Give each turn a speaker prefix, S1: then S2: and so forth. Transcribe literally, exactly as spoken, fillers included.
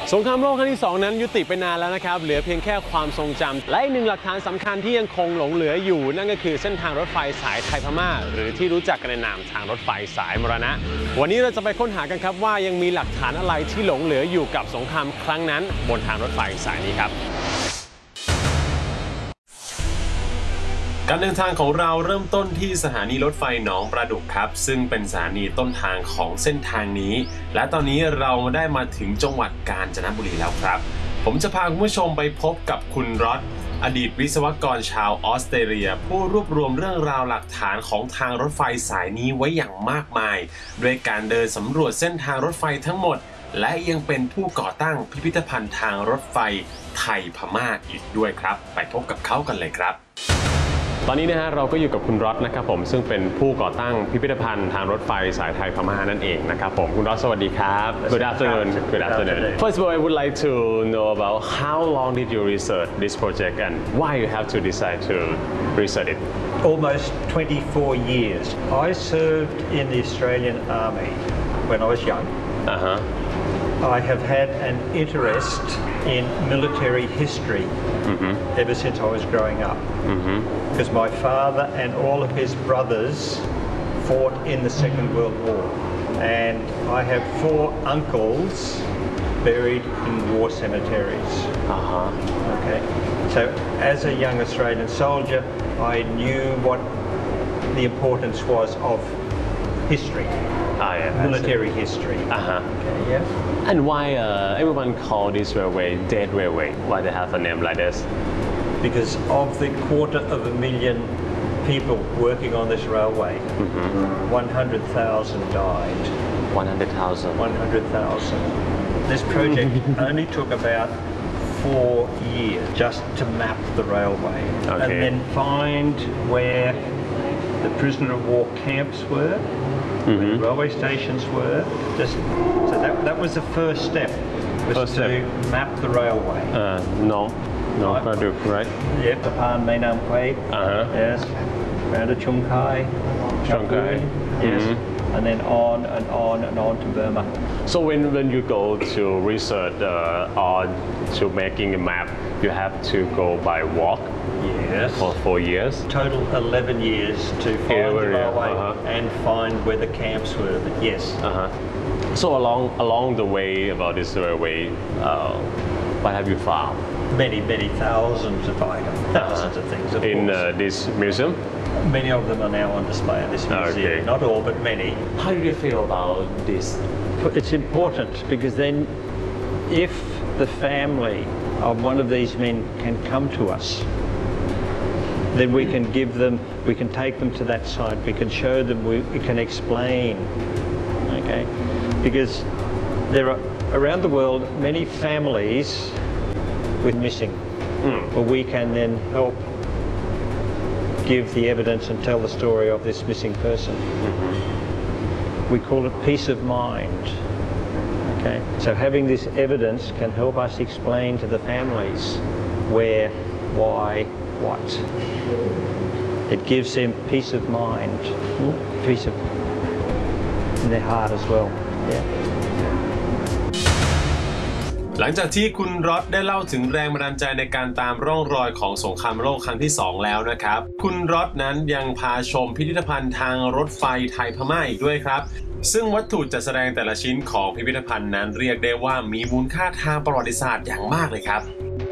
S1: สงครามโลกครั้งที่สองนั้นยุติไปนานแล้วนะครับเหลือเพียงแค่ความทรงจำและอีกหนึ่งหลักฐานสำคัญที่ยังคงหลงเหลืออยู่นั่นก็คือเส้นทางรถไฟสายไทยพม่าหรือที่รู้จักกันในนามทางรถไฟสายมรณะวันนี้เราจะไปค้นหากันครับว่ายังมีหลักฐานอะไรที่หลงเหลืออยู่กับสงครามครั้งนั้นบนทางรถไฟสายนี้ครับการเดินทางของเราเริ่มต้นที่สถานีรถไฟหนองประดุกครับซึ่งเป็นสถานีต้นทางของเส้นทางนี้และตอนนี้เราได้มาถึงจังหวัดกาญจนบุรีแล้วครับผมจะพาคุณผู้ชมไปพบกับคุณร็อดอดีตวิศวกรชาวออสเตรเลียผู้รวบรวมเรื่องราวหลักฐานของทางรถไฟสายนี้ไว้อย่างมากมายด้วยการเดินสำรวจเส้นทางรถไฟทั้งหมดและยังเป็นผู้ก่อตั้งพิพิธภัณฑ์ทางรถไฟไทยพม่าอีกด้วยครับไปพบกับเขากันเลยครับตอนนี้นะฮะเราก็อยู่กับคุณร็อดนะครับผมซึ่งเป็นผู้ก่อตั้งพิพิธภัณฑ์ทางรถไฟสายไทยพม่านั่นเองนะครับผมคุณร็อดสวัสดีครับ Good afternoon Good afternoon First of all I would like to know about how long did you research this project and why you have to decide to research it
S2: Almost twenty-four years I served in the Australian Army when I was young
S1: uh-huh
S2: I have had an interest in military history mm-hmm. ever since I was growing up mm-hmm. because my father and all of his brothers fought in the Second World War and I have four uncles buried in war cemeteries.
S1: Uh-huh.
S2: Okay. So as a young Australian soldier I knew what the importance was of history.
S1: Ah, yeah,
S2: military history.
S1: Uh-huh.
S2: Okay, yeah.
S1: And why uh, everyone call this railway dead railway? Why they have a name like this?
S2: Because of the quarter of a million people working on this railway, mm-hmm. one hundred thousand died.
S1: one hundred thousand?
S2: one hundred thousand. This project only took about four years just to map the railway
S1: okay.
S2: and then find where the prisoner of war camps were, mm-hmm. where the railway stations were. Just, so that, that was the first step, was
S1: first
S2: to
S1: step.
S2: map the railway.
S1: Uh, no, no,
S2: right.
S1: Praduk, right?
S2: Yep, the Pan Mae Nam Quay,
S1: uh-huh.
S2: yes, round to Chung Kai,
S1: Chung Kai,
S2: yes,
S1: mm-hmm.
S2: and then on and on and on to Burma.
S1: So when, when you go to research uh, or to making a map, you have to go by walk?
S2: Yes.
S1: For four years?
S2: Total eleven years to find yeah, the railway uh-huh. and find where the camps were, but yes.
S1: Uh-huh. So along along the way about this railway, uh, what have you found?
S2: Many, many thousands of items, thousands
S1: uh-huh.
S2: of things, of
S1: In
S2: course.
S1: Uh, this museum?
S2: Many of them are now on display in this museum.
S1: Okay.
S2: Not all, but many.
S1: How do you feel about this?
S2: It's important because then if the family of one of these men can come to us, then we can give them, we can take them to that site, we can show them, we, we can explain, okay? Because there are, around the world, many families with missing, mm. where we can then help give the evidence and tell the story of this missing person. Mm-hmm. We call it peace of mind, okay? So having this evidence can help us explain to the families where, why, what. It gives them peace of mind, peace of in their heart as well. Yeah.
S1: หลังจากที่คุณร็อดได้เล่าถึงแรงบันดาลใจในการตามร่องรอยของสงครามโลกครั้งที่สองแล้วนะครับคุณร็อดนั้นยังพาชมพิพิธภัณฑ์ทางรถไฟไทยพม่าอีกด้วยครับซึ่งวัตถุจัดแสดงแต่ละชิ้นของพิพิธภัณฑ์นั้นเรียกได้ว่ามีมูลค่าทางประวัติศาสตร์อย่างมากเลยครับ